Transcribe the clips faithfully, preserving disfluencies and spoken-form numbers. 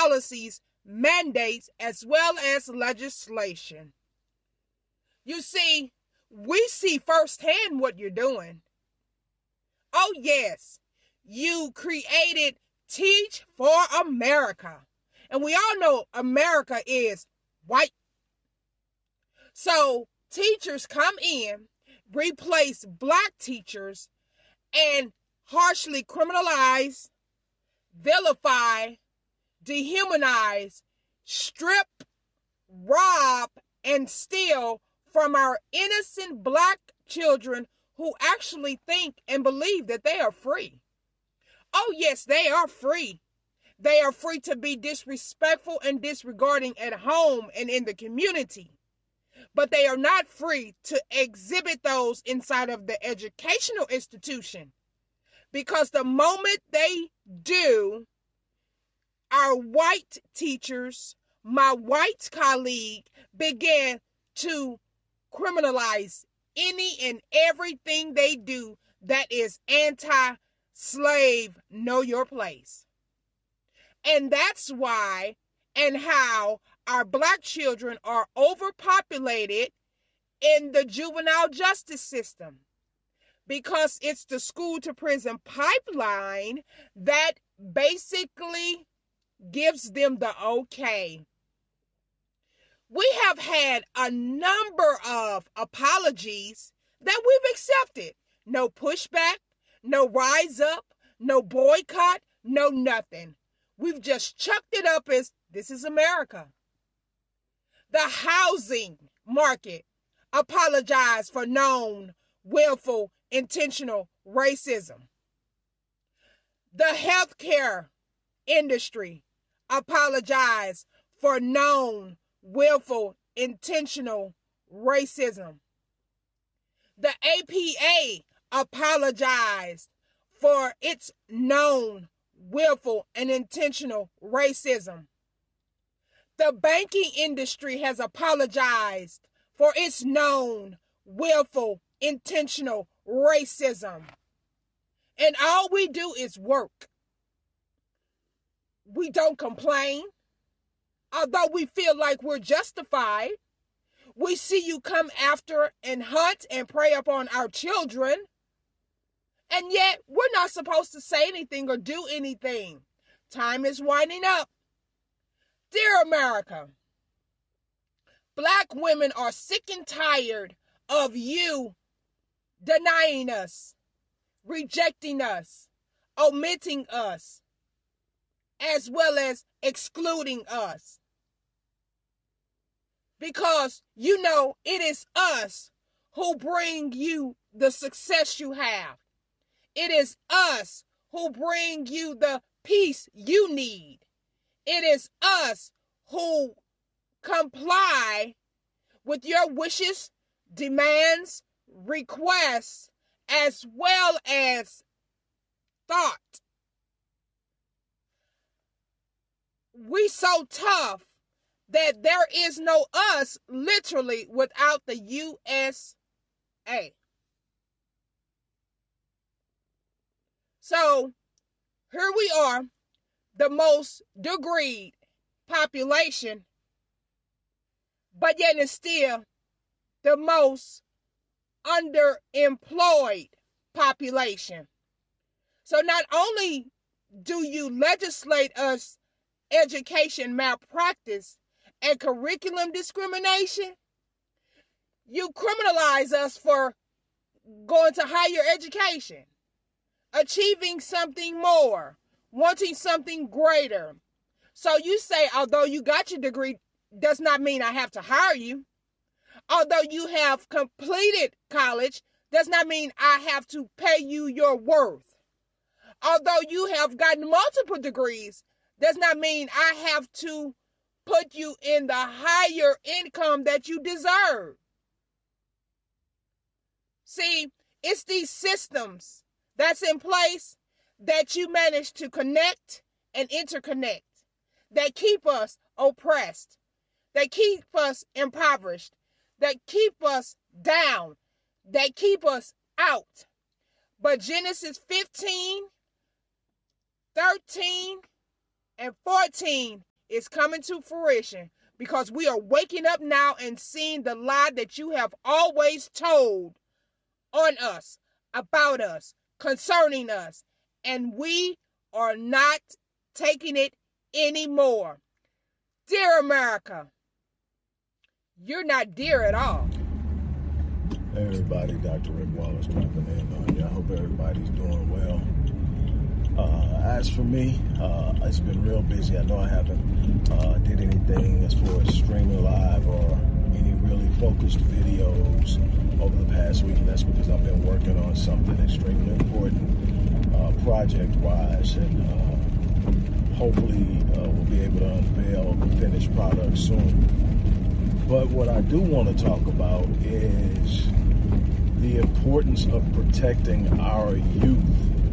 policies, mandates, as well as legislation. You see, we see firsthand what you're doing. Oh, yes, you created Teach for America. And we all know America is white. So teachers come in, replace black teachers, and harshly criminalize, vilify, dehumanize, strip, rob, and steal from our innocent black children who actually think and believe that they are free. Oh, yes, they are free. They are free to be disrespectful and disregarding at home and in the community. But they are not free to exhibit those inside of the educational institution. Because the moment they do, our white teachers, my white colleague, began to criminalize any and everything they do that is anti-slave, know your place. And that's why and how our black children are overpopulated in the juvenile justice system. Because it's the school to prison pipeline that basically gives them the okay. We have had a number of apologies that we've accepted. No pushback, no rise up, no boycott, no nothing. We've just chucked it up as this is America. The housing market apologized for known, willful, intentional racism. The healthcare industry apologized for known, willful, intentional racism. The A P A apologized for its known, willful, and intentional racism. The banking industry has apologized for its known, willful, intentional racism. And all we do is work. We don't complain. Although we feel like we're justified, we see you come after and hunt and prey upon our children. And yet we're not supposed to say anything or do anything. Time is winding up. Dear America, black women are sick and tired of you denying us, rejecting us, omitting us, as well as excluding us. Because you know it is us who bring you the success you have. It is us who bring you the peace you need. It is us who comply with your wishes, demands, requests, as well as thought. We so tough that there is no us literally without the U S A. So here we are, the most degreed population, but yet it's still the most underemployed population. So not only do you legislate us education malpractice and curriculum discrimination, you criminalize us for going to higher education, achieving something more, wanting something greater. So you say, although you got your degree, does not mean I have to hire you. Although you have completed college, does not mean I have to pay you your worth. Although you have gotten multiple degrees, does not mean I have to put you in the higher income that you deserve. See, it's these systems that's in place that you manage to connect and interconnect that keep us oppressed, that keep us impoverished, that keep us down, that keep us out. But Genesis fifteen, thirteen, and fourteen is coming to fruition, because we are waking up now and seeing the lie that you have always told on us, about us, concerning us, and we are not taking it anymore. Dear America, you're not dear at all. Hey everybody, Doctor Rick Wallace dropping in on you. I hope everybody's doing well. Uh, as for me, uh, it's been real busy. I know I haven't uh, did anything as far as streaming live or any really focused videos over the past week, and that's because I've been working on something extremely important uh, project-wise, and uh, hopefully uh, we'll be able to unveil the finished product soon. But what I do want to talk about is the importance of protecting our youth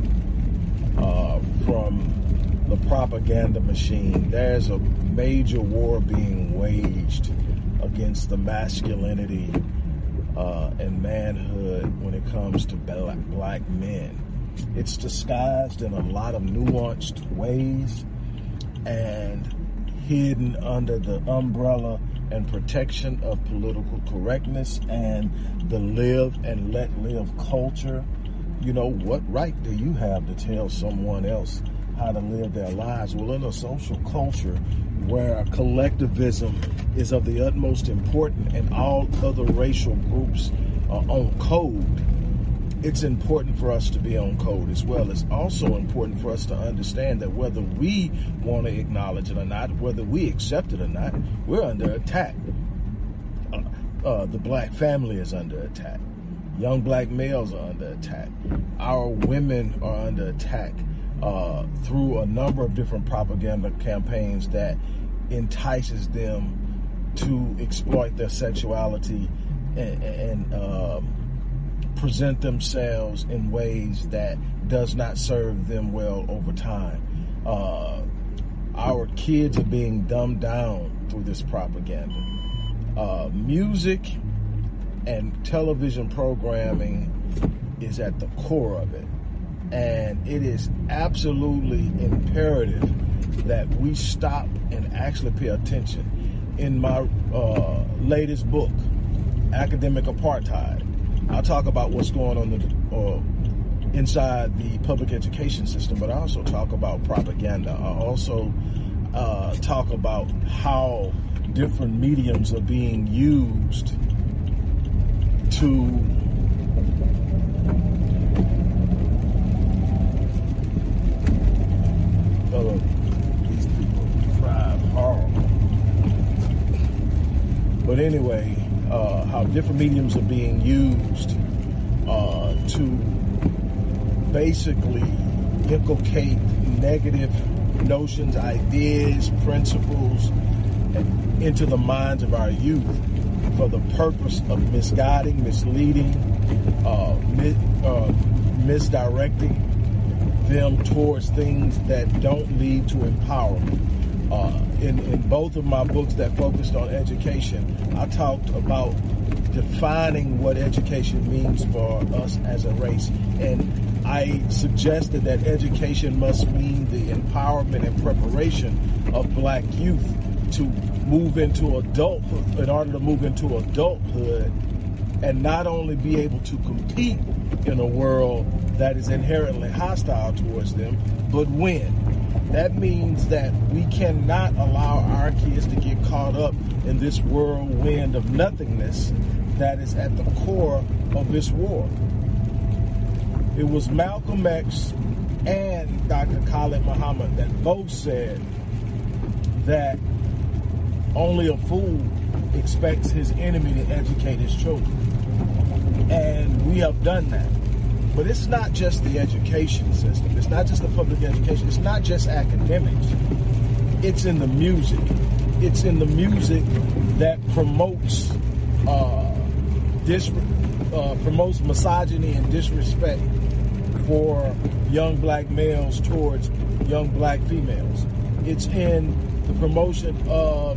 uh, from the propaganda machine. There's a major war being waged against the masculinity uh, and manhood when it comes to black, black men. It's disguised in a lot of nuanced ways and hidden under the umbrella and protection of political correctness and the live and let live culture. You know, what right do you have to tell someone else how to live their lives? Well, in a social culture where collectivism is of the utmost importance and all other racial groups are on code, it's important for us to be on code as well. It's also important for us to understand that whether we want to acknowledge it or not, whether we accept it or not, we're under attack. Uh, uh, the black family is under attack. Young black males are under attack. Our women are under attack uh, through a number of different propaganda campaigns that entices them to exploit their sexuality and, and um, present themselves in ways that does not serve them well over time. Uh, our kids are being dumbed down through this propaganda. Uh, music and television programming is at the core of it. And it is absolutely imperative that we stop and actually pay attention. In my uh, latest book, Academic Apartheid, I talk about what's going on the, uh, inside the public education system, but I also talk about propaganda. I also uh, talk about how different mediums are being used to uh, these people drive horrible. But anyway, Uh, how different mediums are being used uh, to basically inculcate negative notions, ideas, principles into the minds of our youth for the purpose of misguiding, misleading, uh, mi- uh, misdirecting them towards things that don't lead to empowerment. Uh, in, in both of my books that focused on education, I talked about defining what education means for us as a race. And I suggested that education must mean the empowerment and preparation of black youth to move into adulthood, in order to move into adulthood and not only be able to compete in a world that is inherently hostile towards them, but win. That means that we cannot allow our kids to get caught up in this whirlwind of nothingness that is at the core of this war. It was Malcolm X and Doctor Khalid Muhammad that both said that only a fool expects his enemy to educate his children. And we have done that. But it's not just the education system. It's not just the public education. It's not just academics. It's in the music. It's in the music that promotes uh, dis- uh, promotes misogyny and disrespect for young black males towards young black females. It's in the promotion of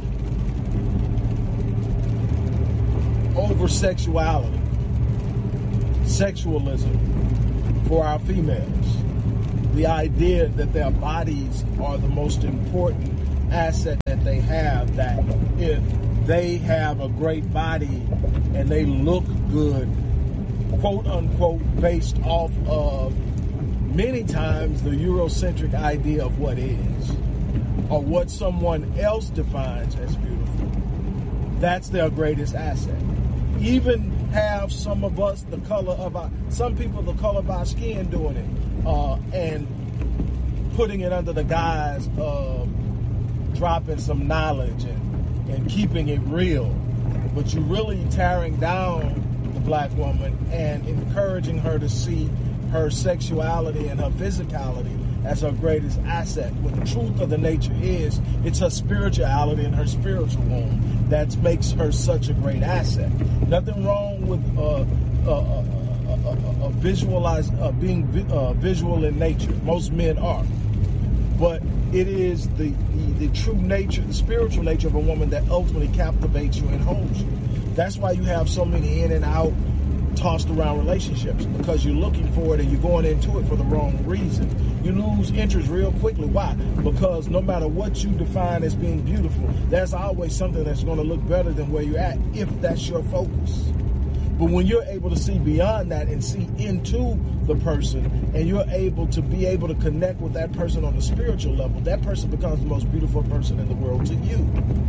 over-sexuality, sexualism for our females. The idea that their bodies are the most important asset that they have, that if they have a great body and they look good, quote unquote, based off of many times the Eurocentric idea of what is, or what someone else defines as beautiful, that's their greatest asset. Even have some of us the color of our, some people the color of our skin doing it, uh, and putting it under the guise of dropping some knowledge and, and keeping it real. But you're really tearing down the black woman and encouraging her to see her sexuality and her physicality as her greatest asset. When the truth of the nature is, it's her spirituality and her spiritual womb that makes her such a great asset. Nothing wrong with uh, uh, uh, uh, uh, visualize, uh, being vi- uh, visual in nature. Most men are. But it is the, the, the true nature, the spiritual nature of a woman that ultimately captivates you and holds you. That's why you have so many in and out, tossed around relationships, because you're looking for it and you're going into it for the wrong reason. You lose interest real quickly. Why? Because no matter what you define as being beautiful, there's always something that's going to look better than where you're at, if that's your focus. But when you're able to see beyond that and see into the person, and you're able to be able to connect with that person on the spiritual level, that person becomes the most beautiful person in the world to you.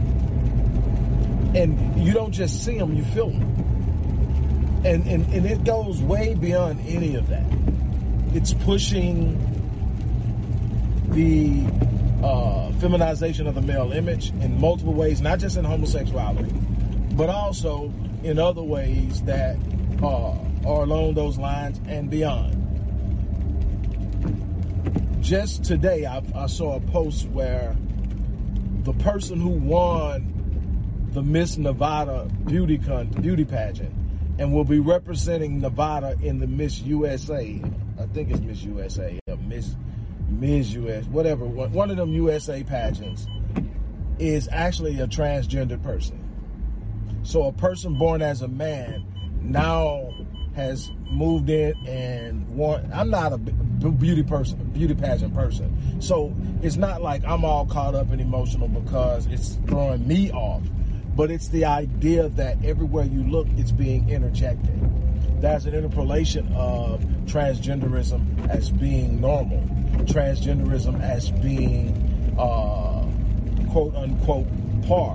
And you don't just see them, you feel them. And, and, and it goes way beyond any of that. It's pushing the uh, feminization of the male image in multiple ways, not just in homosexuality, but also in other ways that uh, are along those lines and beyond. Just today, I, I saw a post where the person who won the Miss Nevada beauty con- beauty pageant and will be representing Nevada in the Miss U S A, I think it's Miss U S A, or Miss Miss U S, whatever, one of them U S A pageants, is actually a transgender person. So a person born as a man now has moved in and want, I'm not a beauty person, beauty pageant person. So it's not like I'm all caught up and emotional because it's throwing me off. But it's the idea that everywhere you look, it's being interjected. There's an interpolation of transgenderism as being normal, transgenderism as being uh, quote unquote par.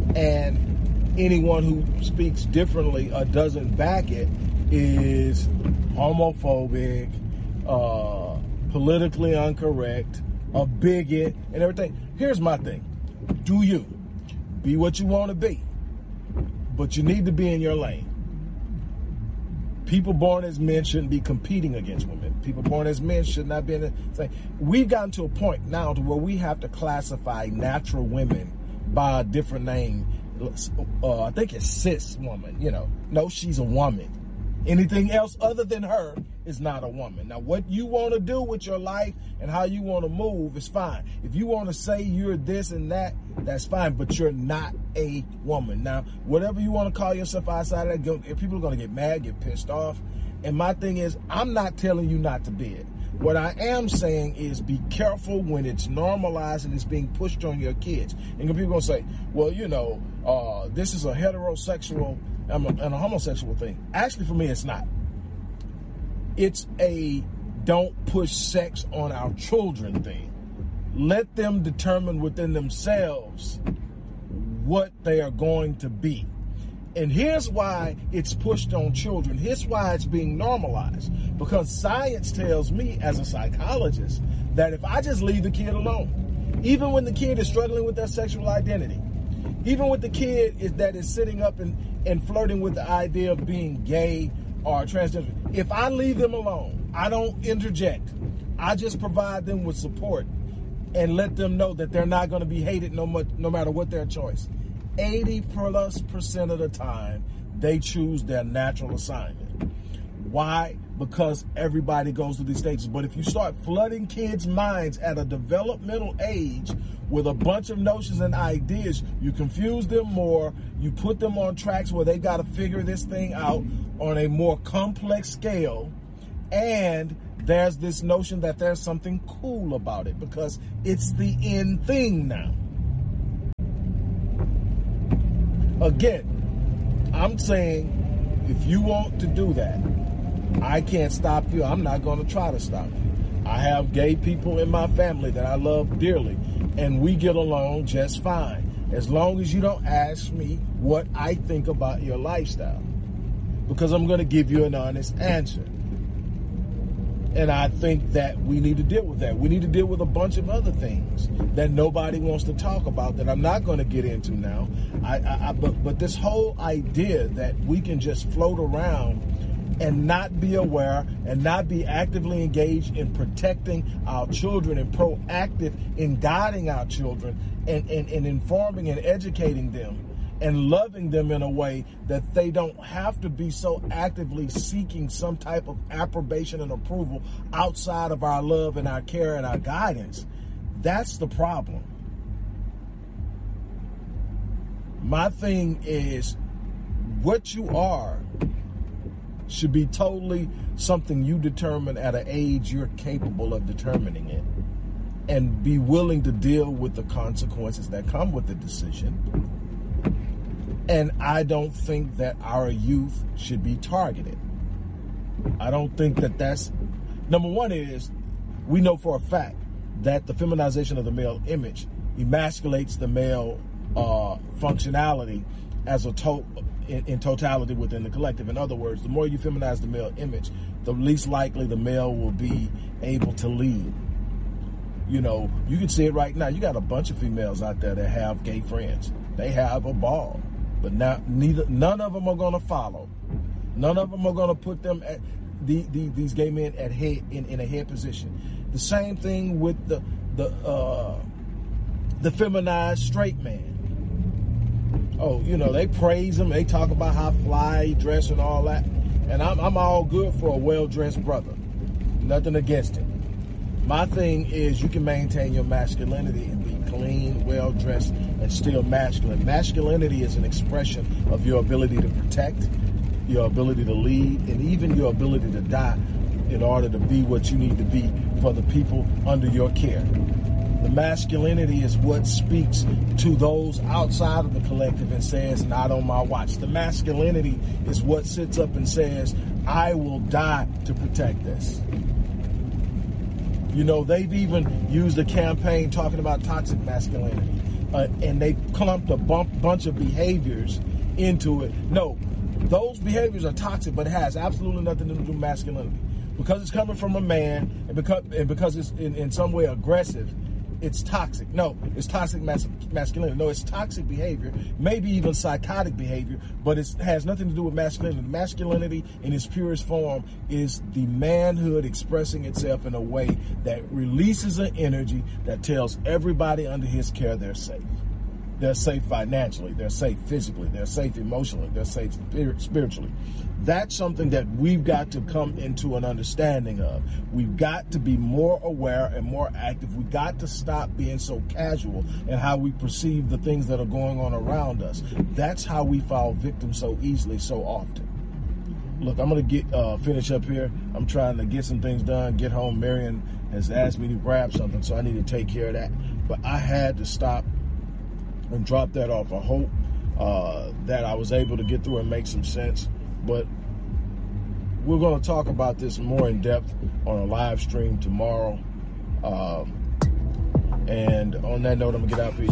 And anyone who speaks differently or doesn't back it is homophobic, uh, politically incorrect, a bigot, and everything. Here's my thing. Do you? Be what you want to be, but you need to be in your lane. People born as men shouldn't be competing against women. People born as men should not be in the same. We've gotten to a point now to where we have to classify natural women by a different name. Uh, I think it's cis woman, you know. No, she's a woman. Anything else other than her is not a woman. Now, what you want to do with your life and how you want to move is fine. If you want to say you're this and that, that's fine, but you're not a woman. Now, whatever you want to call yourself outside of that, people are going to get mad, get pissed off. And my thing is, I'm not telling you not to be it. What I am saying is be careful when it's normalized and it's being pushed on your kids. And people are going to say, well, you know, uh, this is a heterosexual and a, and a homosexual thing. Actually, for me, it's not. It's a don't push sex on our children thing. Let them determine within themselves what they are going to be. And here's why it's pushed on children. Here's why it's being normalized. Because science tells me, as a psychologist, that if I just leave the kid alone, even when the kid is struggling with their sexual identity, even with the kid is, that is sitting up and, and flirting with the idea of being gay or transgender, if I leave them alone, I don't interject. I just provide them with support and let them know that they're not going to be hated no, much, no matter what their choice. eighty plus percent of the time, they choose their natural assignment. Why? Because everybody goes through these stages. But if you start flooding kids' minds at a developmental age with a bunch of notions and ideas, you confuse them more, you put them on tracks where they got to figure this thing out on a more complex scale, and there's this notion that there's something cool about it because it's the in thing now. Again, I'm saying if you want to do that, I can't stop you. I'm not going to try to stop you. I have gay people in my family that I love dearly, and we get along just fine, as long as you don't ask me what I think about your lifestyle, because I'm going to give you an honest answer. And I think that we need to deal with that. We need to deal with a bunch of other things that nobody wants to talk about that I'm not going to get into now. I, I, I but, but this whole idea that we can just float around and not be aware and not be actively engaged in protecting our children and proactive in guiding our children and, and, and informing and educating them and loving them in a way that they don't have to be so actively seeking some type of approbation and approval outside of our love and our care and our guidance. That's the problem. My thing is, what you are should be totally something you determine at an age you're capable of determining it, and be willing to deal with the consequences that come with the decision. And I don't think that our youth should be targeted. I don't think that that's, number one is, we know for a fact that the feminization of the male image emasculates the male uh, functionality as a to- in, in totality within the collective. In other words, the more you feminize the male image, the least likely the male will be able to lead. You know, you can see it right now. You got a bunch of females out there that have gay friends. They have a ball. But now, neither, none of them are going to follow. None of them are going to put them at the, the, these gay men at head in, in a head position. The same thing with the the uh, the feminized straight man. Oh, you know, they praise him. They talk about how fly he dress and all that. And I'm I'm all good for a well-dressed brother. Nothing against it. My thing is, you can maintain your masculinity and be clean, well-dressed, and still masculine. Masculinity is an expression of your ability to protect, your ability to lead, and even your ability to die in order to be what you need to be for the people under your care. The masculinity is what speaks to those outside of the collective and says, not on my watch. The masculinity is what sits up and says, I will die to protect this. You know, they've even used a campaign talking about toxic masculinity, uh, and they clumped a bump, bunch of behaviors into it. No, those behaviors are toxic, but it has absolutely nothing to do with masculinity. Because it's coming from a man, and because, and because it's in, in some way aggressive, it's toxic. No, it's toxic mas- masculinity. No, it's toxic behavior, maybe even psychotic behavior, but it has nothing to do with masculinity. Masculinity in its purest form is the manhood expressing itself in a way that releases an energy that tells everybody under his care they're safe. They're safe financially, they're safe physically, they're safe emotionally, they're safe spiritually. That's something that we've got to come into an understanding of. We've got to be more aware and more active. We've got to stop being so casual in how we perceive the things that are going on around us. That's how we fall victim so easily, so often. Look, I'm going to get uh, finish up here. I'm trying to get some things done, get home. Marion has asked me to grab something, so I need to take care of that. But I had to stop and drop that off. I hope uh, that I was able to get through and make some sense. But we're going to talk about this more in depth on a live stream tomorrow. Um, and on that note, I'm going to get out for you.